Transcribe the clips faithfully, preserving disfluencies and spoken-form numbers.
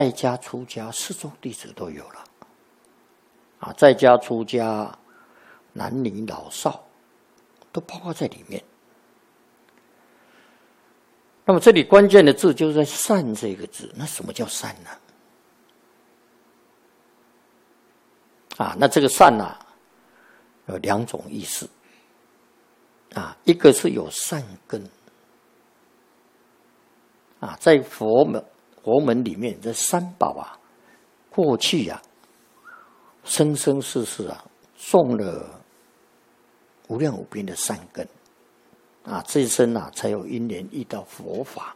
在家出家四众弟子都有了啊，在家出家男女老少都包括在里面。那么这里关键的字就是在善这个字，那什么叫善呢？啊，那这个善啊有两种意思啊，一个是有善根啊，在佛门佛门里面，这三宝啊，过去啊，生生世世啊，种了无量无边的善根啊，这一生啊，才有因缘遇到佛法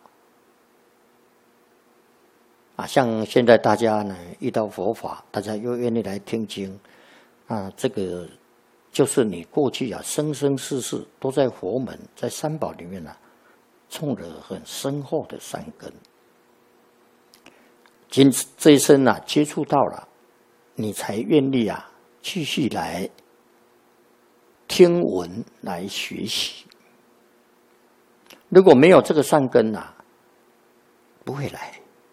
啊。像现在大家呢，遇到佛法，大家又愿意来听经啊，这个就是你过去啊，生生世世都在佛门，在三宝里面啊，种了很深厚的善根。今这一生啊，接触到了，你才愿意啊，继续来听闻来学习。如果没有这个善根啊，不会来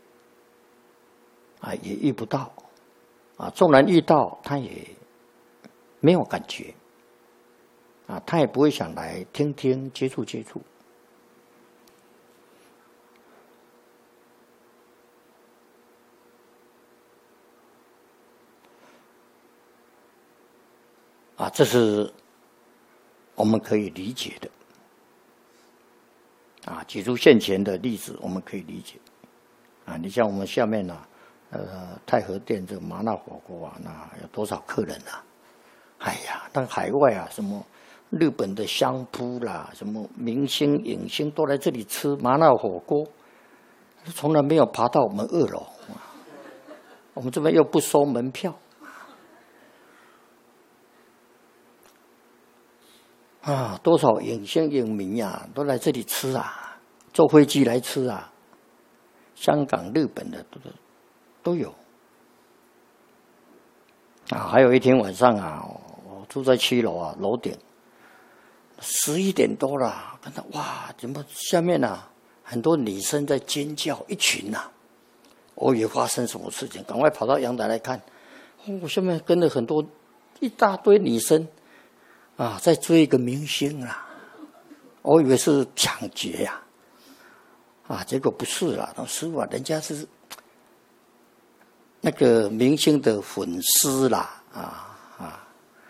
啊，也遇不到啊。纵然遇到，他也没有感觉啊，他也不会想来听听、接触接触。啊，这是我们可以理解的啊。举出现前的例子，我们可以理解啊。你像我们下面呢、啊，呃，太和殿这个麻辣火锅啊，那有多少客人啊？哎呀，那海外啊，什么日本的相扑啦，什么明星影星都来这里吃麻辣火锅，从来没有爬到我们二楼，我们这边又不收门票。啊，多少影星影迷啊，都来这里吃啊，坐飞机来吃啊，香港、日本的都都有。啊，还有一天晚上啊，我住在七楼啊，楼顶，十一点多了，看到哇，怎么下面啊很多女生在尖叫，一群啊，我以为发生什么事情，赶快跑到阳台来看，哦，下面跟了很多一大堆女生。啊，在追一个明星啊！我以为是抢劫呀、啊，啊，结果不是啦。老师傅啊，人家是那个明星的粉丝啦，啊啊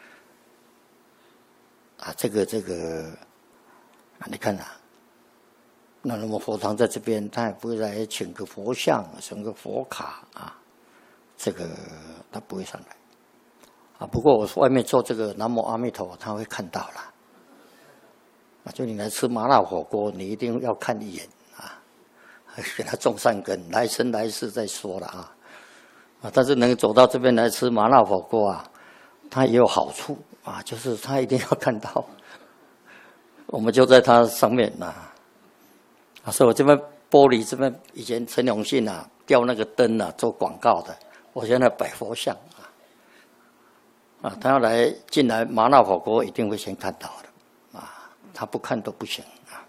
啊！这个这个啊，你看啊，那那么佛堂在这边，他也不会来请个佛像，请个佛卡啊，这个他不会上来。啊，不过我外面做这个南无阿弥陀，他会看到啦。啊，就你来吃麻辣火锅，你一定要看一眼啊，给他种善根，来生来世再说了啊。啊，但是能走到这边来吃麻辣火锅啊，它也有好处啊，就是他一定要看到。我们就在它上面呐、啊，啊，所以我这边玻璃这边以前陈永信啊吊那个灯啊做广告的，我现在摆佛像。啊，他要来进来麻辣火锅，一定会先看到的，啊，他不看都不行啊，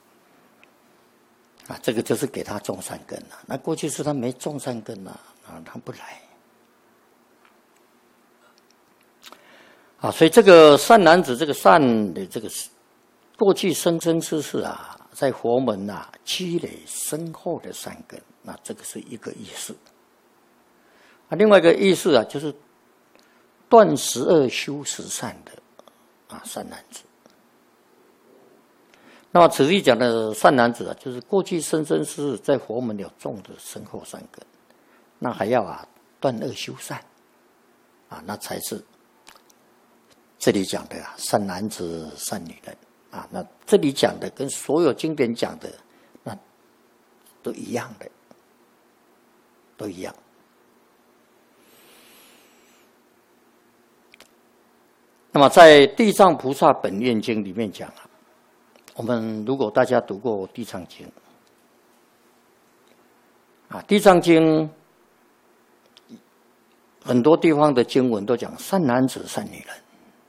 啊，这个就是给他种善根了。那过去是他没种善根啊，啊，他不来，啊，所以这个善男子，这个善的这个过去生生世世啊，在佛门啊积累深厚的善根，那这个是一个意思。啊，另外一个意思啊，就是。断十恶修十善的啊善男子，那么此地讲的善男子啊，就是过去生生世世在佛门有种的深厚善根，那还要啊断恶修善啊，那才是这里讲的啊善男子善女人啊。那这里讲的跟所有经典讲的那都一样的，都一样。那么在《地藏菩萨本愿经》里面讲啊，我们如果大家读过《地藏经》啊，《地藏经》很多地方的经文都讲善男子、善女人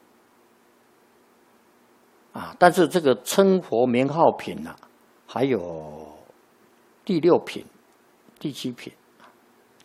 啊，但是这个称佛名号品啊，还有第六品、第七品